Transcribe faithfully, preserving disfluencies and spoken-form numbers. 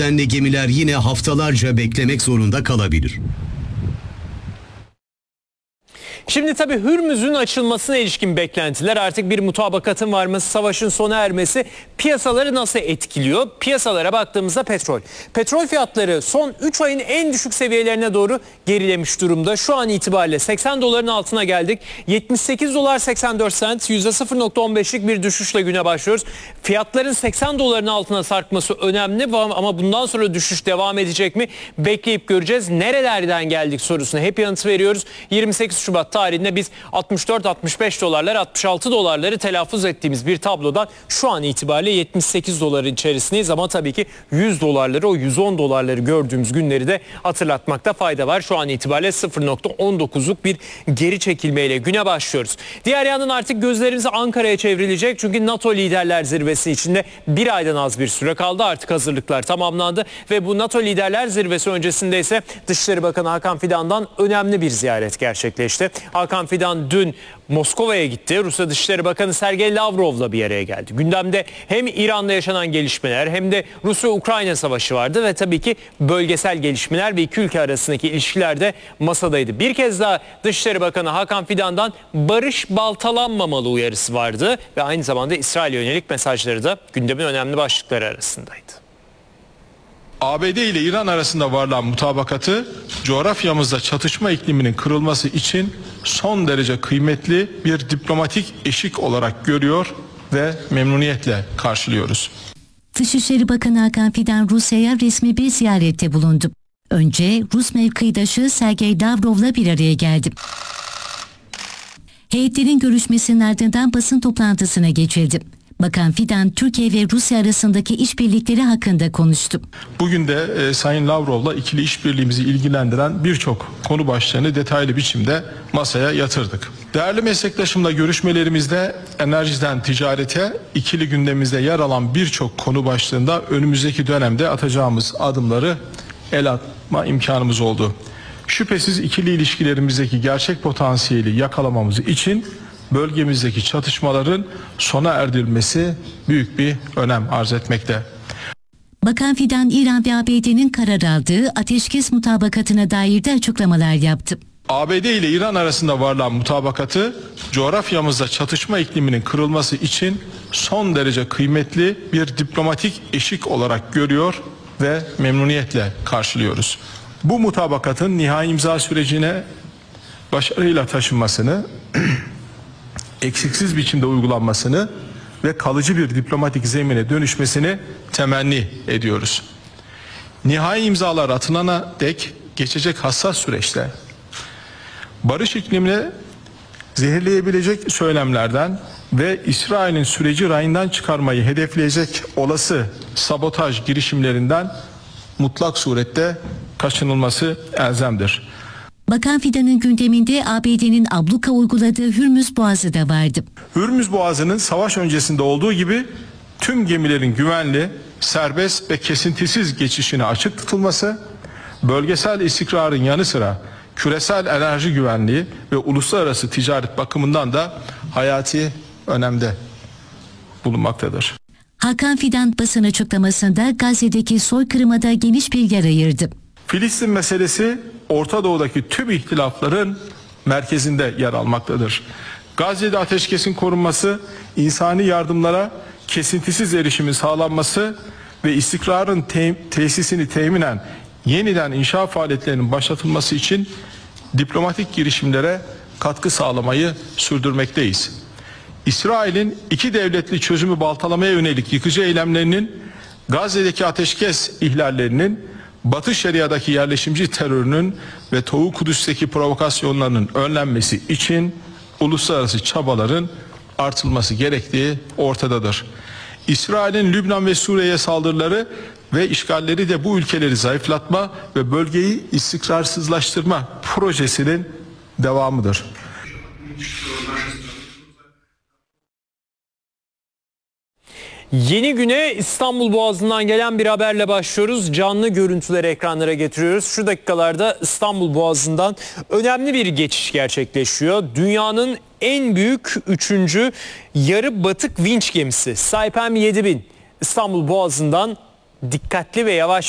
nedenle gemiler yine haftalarca beklemek zorunda kalabilir. Şimdi tabii Hürmüz'ün açılmasına ilişkin beklentiler, artık bir mutabakatın varması, savaşın sona ermesi piyasaları nasıl etkiliyor? Piyasalara baktığımızda petrol. Petrol fiyatları son üç ayın en düşük seviyelerine doğru gerilemiş durumda. Şu an itibariyle seksen doların altına geldik. yetmiş sekiz dolar seksen dört sent, yüzde sıfır nokta on beşlik bir düşüşle güne başlıyoruz. Fiyatların seksen doların altına sarkması önemli ama bundan sonra düşüş devam edecek mi? Bekleyip göreceğiz. Nerelerden geldik sorusuna hep yanıt veriyoruz. yirmi sekiz Şubat tarihinde biz altmış dört altmış beş dolarlar, altmış altı dolarları telaffuz ettiğimiz bir tablodan şu an itibariyle yetmiş sekiz doların içerisindeyiz ama tabii ki yüz dolarları, o yüz on dolarları gördüğümüz günleri de hatırlatmakta fayda var. Şu an itibariyle sıfır nokta on dokuzluk bir geri çekilmeyle güne başlıyoruz. Diğer yandan artık gözlerimiz Ankara'ya çevrilecek çünkü NATO Liderler Zirvesi içinde bir aydan az bir süre kaldı. Artık hazırlıklar tamamlandı ve bu NATO Liderler Zirvesi öncesinde ise Dışişleri Bakanı Hakan Fidan'dan önemli bir ziyaret gerçekleşti. Hakan Fidan dün Moskova'ya gitti. Rusya Dışişleri Bakanı Sergey Lavrov'la bir araya geldi. Gündemde hem İran'da yaşanan gelişmeler hem de Rusya-Ukrayna savaşı vardı ve tabii ki bölgesel gelişmeler ve iki ülke arasındaki ilişkiler de masadaydı. Bir kez daha Dışişleri Bakanı Hakan Fidan'dan barış baltalanmamalı uyarısı vardı ve aynı zamanda İsrail'e yönelik mesajları da gündemin önemli başlıkları arasındaydı. A B D ile İran arasında varılan mutabakatı coğrafyamızda çatışma ikliminin kırılması için son derece kıymetli bir diplomatik eşik olarak görüyor ve memnuniyetle karşılıyoruz. Dışişleri Bakanı Hakan Fidan Rusya'ya resmi bir ziyarette bulundu. Önce Rus mevkidaşı Sergey Lavrov'la bir araya geldi. Heyetlerin görüşmesinin ardından basın toplantısına geçildi. Bakan Fidan, Türkiye ve Rusya arasındaki işbirlikleri hakkında konuştu. Bugün de e, Sayın Lavrov'la ikili işbirliğimizi ilgilendiren birçok konu başlığını detaylı biçimde masaya yatırdık. Değerli meslektaşımla görüşmelerimizde enerjiden ticarete, ikili gündemimizde yer alan birçok konu başlığında önümüzdeki dönemde atacağımız adımları el atma imkanımız oldu. Şüphesiz ikili ilişkilerimizdeki gerçek potansiyeli yakalamamız için bölgemizdeki çatışmaların sona erdirilmesi büyük bir önem arz etmekte. Bakan Fidan, İran ve A B D'nin karar aldığı ateşkes mutabakatına dair de açıklamalar yaptı. A B D ile İran arasında varılan mutabakatı coğrafyamızda çatışma ikliminin kırılması için son derece kıymetli bir diplomatik eşik olarak görüyor ve memnuniyetle karşılıyoruz. Bu mutabakatın nihai imza sürecine başarıyla taşınmasını eksiksiz biçimde uygulanmasını ve kalıcı bir diplomatik zemine dönüşmesini temenni ediyoruz. Nihai imzalar atılana dek geçecek hassas süreçte barış iklimini zehirleyebilecek söylemlerden ve İsrail'in süreci rayından çıkarmayı hedefleyecek olası sabotaj girişimlerinden mutlak surette kaçınılması elzemdir. Bakan Fidan'ın gündeminde A B D'nin abluka uyguladığı Hürmüz Boğazı da vardı. Hürmüz Boğazı'nın savaş öncesinde olduğu gibi tüm gemilerin güvenli, serbest ve kesintisiz geçişine açık tutulması, bölgesel istikrarın yanı sıra küresel enerji güvenliği ve uluslararası ticaret bakımından da hayati önemde bulunmaktadır. Hakan Fidan basın açıklamasında Gazze'deki soykırıma da geniş bir yer ayırdı. Filistin meselesi Orta Doğu'daki tüm ihtilafların merkezinde yer almaktadır. Gazze'de ateşkesin korunması, insani yardımlara kesintisiz erişimin sağlanması ve istikrarın te- tesisini teminen yeniden inşa faaliyetlerinin başlatılması için diplomatik girişimlere katkı sağlamayı sürdürmekteyiz. İsrail'in iki devletli çözümü baltalamaya yönelik yıkıcı eylemlerinin, Gazze'deki ateşkes ihlallerinin, Batı Şeria'daki yerleşimci terörünün ve Doğu Kudüs'teki provokasyonlarının önlenmesi için uluslararası çabaların artırılması gerektiği ortadadır. İsrail'in Lübnan ve Suriye'ye saldırıları ve işgalleri de bu ülkeleri zayıflatma ve bölgeyi istikrarsızlaştırma projesinin devamıdır. Yeni güne İstanbul Boğazı'ndan gelen bir haberle başlıyoruz. Canlı görüntüleri ekranlara getiriyoruz. Şu dakikalarda İstanbul Boğazı'ndan önemli bir geçiş gerçekleşiyor. Dünyanın en büyük üçüncü yarı batık vinç gemisi Saipem yedi bin İstanbul Boğazı'ndan dikkatli ve yavaş